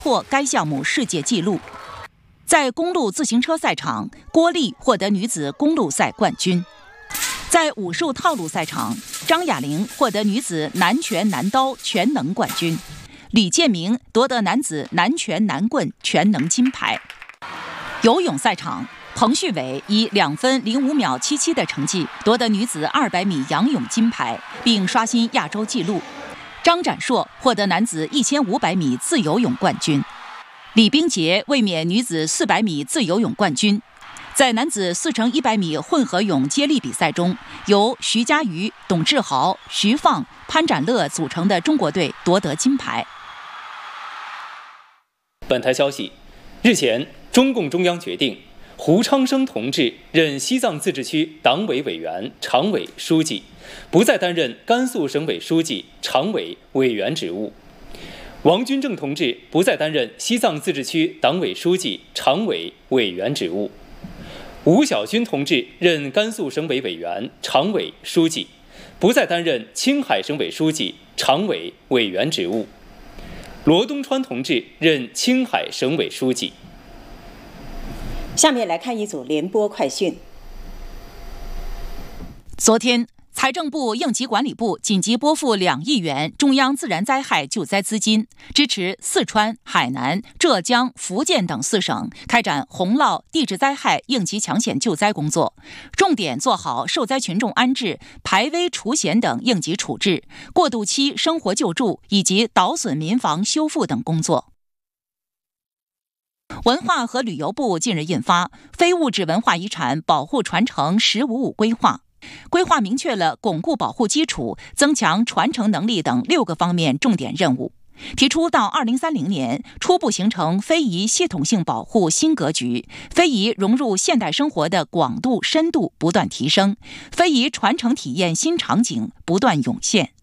破该项目世界纪录。在公路自行车赛场，郭丽获得女子公路赛冠军。在武术套路赛场，张雅玲获得女子南拳南刀全能冠军，李建明夺得男子南拳南棍全能金牌。游泳赛场，彭旭伟以2分05秒77的成绩夺得女子200米仰泳金牌，并刷新亚洲纪录。张展硕获得男子1500米自由泳冠军。李冰洁卫冕女子400米自由泳冠军。在男子4×100米混合泳接力比赛中，由徐嘉余、董志豪、徐放、潘展乐组成的中国队夺得金牌。 本台消息，日前，中共中央决定胡昌生同志任西藏自治区党委委员、常委、书记，不再担任甘肃省委书记、常委、委员职务。王军正同志不再担任西藏自治区党委书记、常委、委员职务。吴小军同志任甘肃省委委员、常委、书记，不再担任青海省委书记、常委、委员职务。罗东川同志任青海省委书记。 下面来看一组联播快讯。 昨天，财政部应急管理部紧急拨付2亿元中央自然灾害救灾资金，支持四川、海南、浙江、福建等4省开展洪涝、地质灾害应急抢险救灾工作，重点做好受灾群众安置、排危除险等应急处置、过渡期生活救助以及倒损民房修复等工作。文化和旅游部近日印发《非物质文化遗产保护传承“15+5”规划》，规划明确了巩固保护基础、增强传承能力等6个方面重点任务，提出到2030年初步形成非遗系统性保护新格局，非遗融入现代生活的广度、深度不断提升，非遗传承体验新场景不断涌现。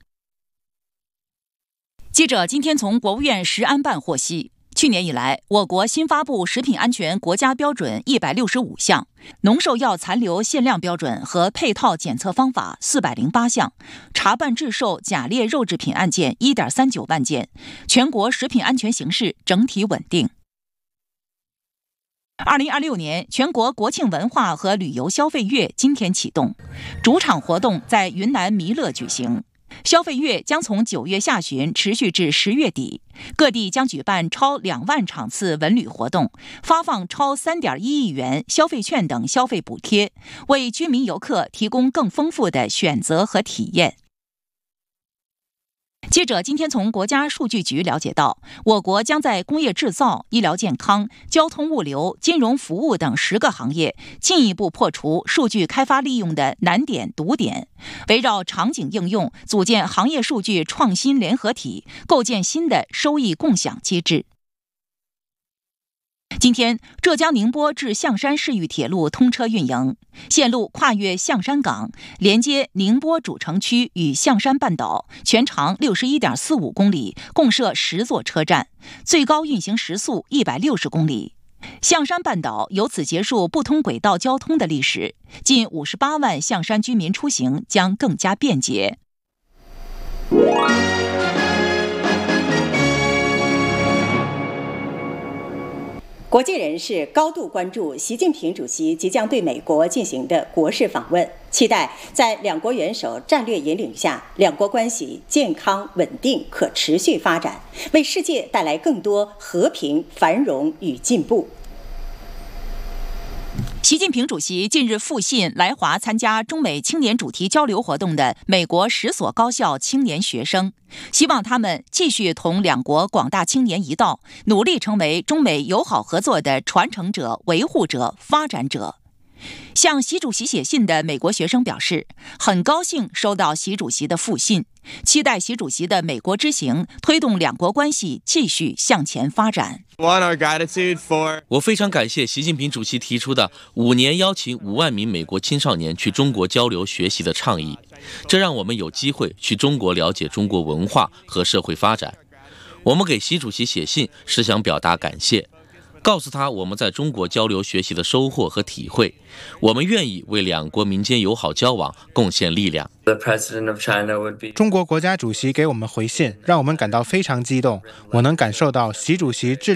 记者今天从国务院食安办获悉，去年以来，我国新发布食品安全国家标准165项，农兽药残留限量标准和配套检测方法408项，查办制售假劣肉制品案件1.39万件，全国食品安全形势整体稳定。2026年全国国庆文化和旅游消费月今天启动，主场活动在云南弥勒举行。消费月将从9月下旬持续至10月底，各地将举办超2万场次文旅活动，发放超3.1亿元消费券等消费补贴，为居民游客提供更丰富的选择和体验。记者今天从国家数据局了解到，我国将在工业制造、医疗健康、交通物流、金融服务等10个行业进一步破除数据开发利用的难点、堵点，围绕场景应用，组建行业数据创新联合体，构建新的收益共享机制。今天，浙江宁波至象山市域铁路通车运营，线路跨越象山港，连接宁波主城区与象山半岛，全长61.45公里，共设10座车站，最高运行时速160公里。象山半岛由此结束不通轨道交通的历史，近58万象山居民出行将更加便捷。 国际人士高度关注习近平主席即将对美国进行的国事访问，期待在两国元首战略引领下，两国关系健康、稳定、可持续发展，为世界带来更多和平、繁荣与进步。 习近平主席近日复信来华参加中美青年主题交流活动的美国10所高校青年学生，希望他们继续同两国广大青年一道，努力成为中美友好合作的传承者、维护者、发展者。向习主席写信的美国学生表示，很高兴收到习主席的复信，期待习主席的美国之行推动两国关系继续向前发展。 我非常感谢习近平主席提出的5年邀请5万名美国青少年去中国交流学习的倡议，这让我们有机会去中国了解中国文化和社会发展。我们给习主席写信是想表达感谢，告诉他我们在中国交流学习的收获和体会，我们愿意为两国民间友好交往贡献力量。 中国国家主席给我们回信，让我们感到非常激动。我能感受到习主席致力